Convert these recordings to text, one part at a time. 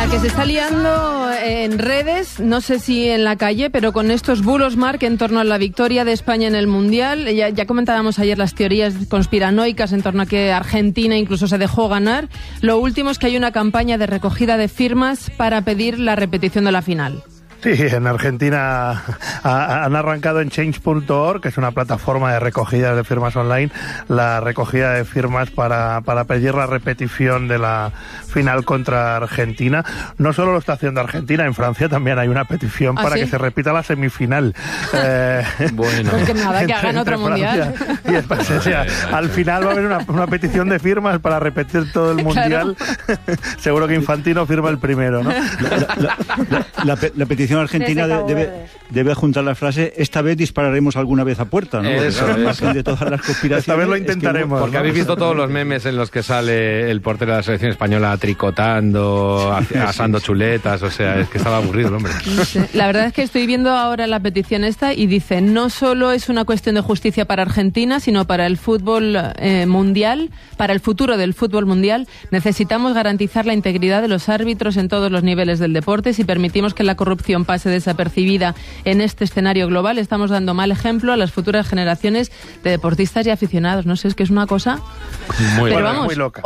que se está liando en redes, no sé si en la calle, pero con estos bulos, Marc, en torno a la victoria de España en el Mundial. Ya comentábamos ayer las teorías conspiranoicas en torno a que Argentina incluso se dejó ganar. Lo último es que hay una campaña de recogida de firmas para pedir la repetición de la final. Sí, en Argentina han arrancado en change.org, que es una plataforma de recogida de firmas online, la recogida de firmas para pedir la repetición de la final contra Argentina. No solo lo está haciendo Argentina, en Francia también hay una petición para que se repita la semifinal. Bueno, porque nada, que hagan otro mundial. Y después, o sea, al final va a haber una petición de firmas para repetir todo el mundial. Claro. Seguro que Infantino firma el primero, ¿no? La petición argentina debe juntar la frase: esta vez dispararemos alguna vez a puerta, ¿no? Eso. De todas las conspiraciones. Esta vez lo intentaremos. Porque habéis visto todos los memes en los que sale el portero de la selección española tricotando, asando chuletas, o sea, es que estaba aburrido el hombre. No sé. La verdad es que estoy viendo ahora la petición esta y dice: no solo es una cuestión de justicia para Argentina, sino para el fútbol mundial, para el futuro del fútbol mundial. Necesitamos garantizar la integridad de los árbitros en todos los niveles del deporte. Si permitimos que la corrupción pase desapercibida en este escenario global, estamos dando mal ejemplo a las futuras generaciones de deportistas y aficionados. No sé, es que es una cosa... Pero vamos, muy loca.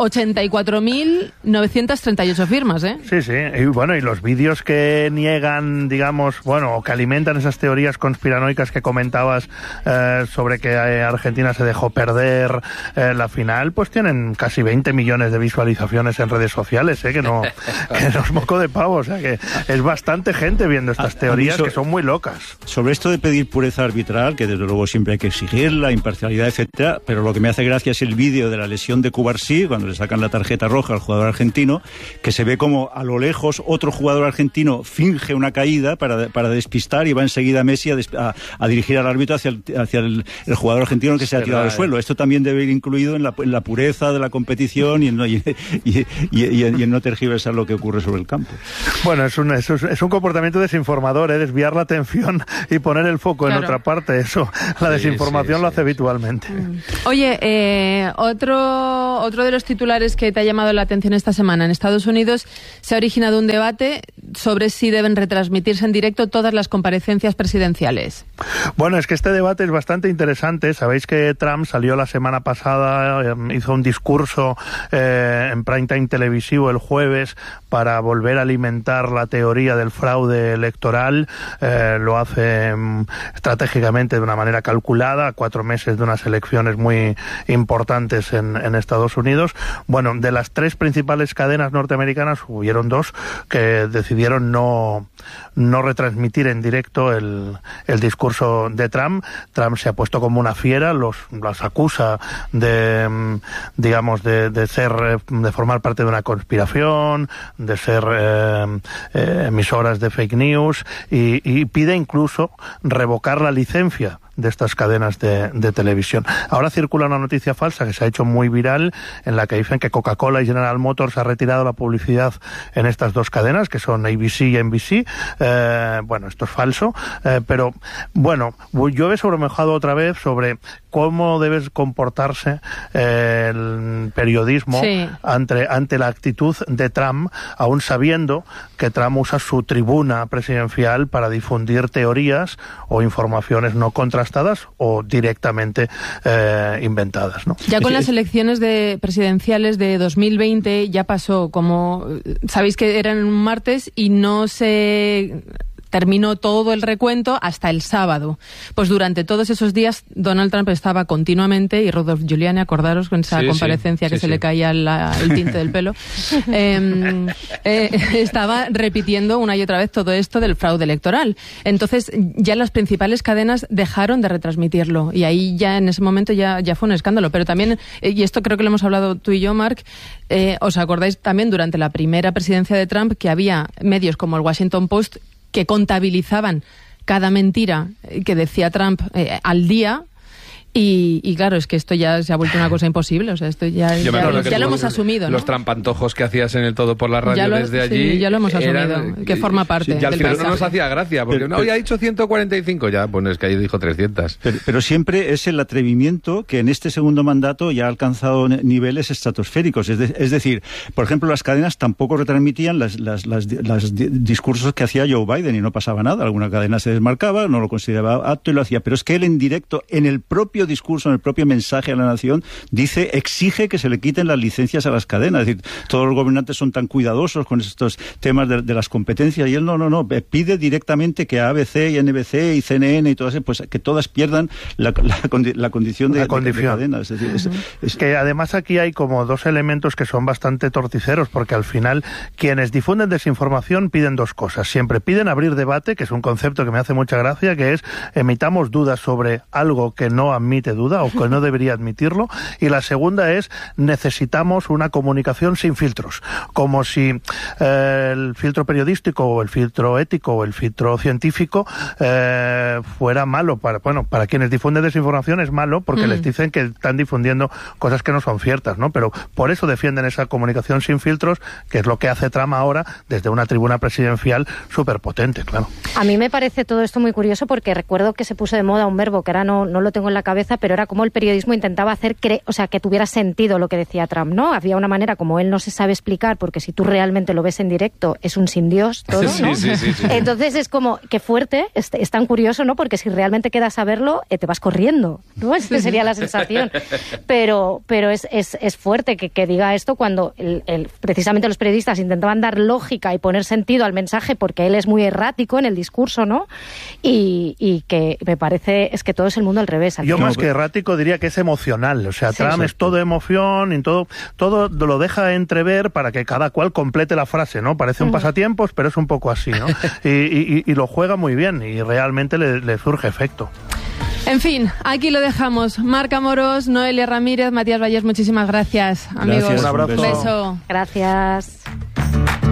84.938 firmas, ¿eh? Sí, sí. Y bueno, y los vídeos que niegan, digamos, bueno, o que alimentan esas teorías conspiranoicas que comentabas sobre que Argentina se dejó perder la final, pues tienen casi 20 millones de visualizaciones en redes sociales, que no es moco de pavo, o sea que es bastante gente viendo estas teorías que son muy locas. Sobre esto de pedir pureza arbitral, que desde luego siempre hay que exigirla, imparcialidad, etcétera, pero lo que me hace gracia es el vídeo de la lesión de Cubarsí, cuando le sacan la tarjeta roja al jugador argentino, que se ve como a lo lejos otro jugador argentino finge una caída para despistar y va enseguida Messi a dirigir al árbitro hacia el jugador argentino que se ha tirado al suelo. Esto también debe ir incluido en la pureza de la competición y en no tergiversar lo que ocurre sobre el campo. Bueno, es un comportamiento desinformador, desviar la atención y poner el foco en otra parte. Eso, la desinformación lo hace habitualmente. Oye, otro de los titulares que te ha llamado la atención esta semana: en Estados Unidos se ha originado un debate sobre si deben retransmitirse en directo todas las comparecencias presidenciales. Bueno, es que este debate es bastante interesante. Sabéis que Trump salió la semana pasada, hizo un discurso en prime time televisivo el jueves para volver a alimentar la teoría del fraude electoral. Lo hace estratégicamente de una manera calculada, a 4 meses de unas elecciones muy importantes en Estados Unidos. Bueno, de las 3 principales cadenas norteamericanas hubieron 2 que decidieron no retransmitir en directo el discurso de Trump. Trump se ha puesto como una fiera, las acusa de formar parte de una conspiración, de ser emisoras de fake news, y pide incluso revocar la licencia de estas cadenas de televisión. Ahora circula una noticia falsa que se ha hecho muy viral, en la que dicen que Coca-Cola y General Motors ha retirado la publicidad en estas 2 cadenas, que son ABC y NBC. Bueno, esto es falso, pero bueno, llueve sobre mojado otra vez sobre cómo debe comportarse el periodismo ante la actitud de Trump, aún sabiendo que Trump usa su tribuna presidencial para difundir teorías o informaciones no contrastadas o directamente inventadas, ¿no? Ya con las elecciones presidenciales de 2020 ya pasó, como sabéis que eran un martes y no se terminó todo el recuento hasta el sábado. Pues durante todos esos días Donald Trump estaba continuamente, y Rudolph Giuliani, acordaros con esa comparecencia que se le caía el tinte del pelo, estaba repitiendo una y otra vez todo esto del fraude electoral. Entonces ya las principales cadenas dejaron de retransmitirlo, y ahí ya en ese momento ya fue un escándalo. Pero también, y esto creo que lo hemos hablado tú y yo, Marc, ¿os acordáis también durante la primera presidencia de Trump que había medios como el Washington Post que contabilizaban cada mentira que decía Trump al día, Y claro, es que esto ya se ha vuelto una cosa imposible, o sea, esto ya lo hemos asumido, ¿no? Los trampantojos que hacías en el Todo por la Radio desde allí... Sí, ya lo hemos asumido, que forma parte y al del final paisaje. no nos hacía gracia, porque no había dicho 145, ya, pues es que ahí dijo 300. Pero siempre es el atrevimiento que en este segundo mandato ya ha alcanzado niveles estratosféricos. Es decir, por ejemplo, las cadenas tampoco retransmitían los discursos que hacía Joe Biden y no pasaba nada. Alguna cadena se desmarcaba, no lo consideraba apto y lo hacía. Pero es que él en directo, en el propio discurso, en el propio mensaje a la nación, exige que se le quiten las licencias a las cadenas. Es decir, todos los gobernantes son tan cuidadosos con estos temas de las competencias y él no, pide directamente que ABC y NBC y CNN y todas, pues que todas pierdan la condición de cadenas. Es decir, es que además aquí hay como dos elementos que son bastante torticeros, porque al final quienes difunden desinformación piden dos cosas. Siempre piden abrir debate, que es un concepto que me hace mucha gracia, que es emitamos dudas sobre algo que no admite duda o que no debería admitirlo, y la segunda es necesitamos una comunicación sin filtros, como si el filtro periodístico o el filtro ético o el filtro científico fuera malo para quienes difunden desinformación. Es malo porque les dicen que están difundiendo cosas que no son ciertas, ¿no? Pero por eso defienden esa comunicación sin filtros, que es lo que hace Trump ahora desde una tribuna presidencial súper potente, claro. A mí me parece todo esto muy curioso porque recuerdo que se puso de moda un verbo que ahora no lo tengo en la cabeza, pero era como el periodismo intentaba hacer que tuviera sentido lo que decía Trump, ¿no? Había una manera, como él no se sabe explicar, porque si tú realmente lo ves en directo, es un sin Dios todo, ¿no? Sí. Entonces es como, qué fuerte, es tan curioso, ¿no? Porque si realmente quedas a verlo, te vas corriendo, ¿no? Esa sería la sensación. Pero es fuerte que diga esto cuando precisamente los periodistas intentaban dar lógica y poner sentido al mensaje, porque él es muy errático en el discurso, ¿no? Y que me parece, es que todo es el mundo al revés. Yo más que errático diría que es emocional, o sea, Trump es todo emoción y todo lo deja entrever para que cada cual complete la frase, ¿no? Parece un pasatiempos, pero es un poco así, ¿no? y lo juega muy bien y realmente le surge efecto. En fin, aquí lo dejamos. Marc Amorós, Noelia Ramírez, Matías Vallés, muchísimas gracias, amigos. Gracias, un abrazo. Un beso. Gracias.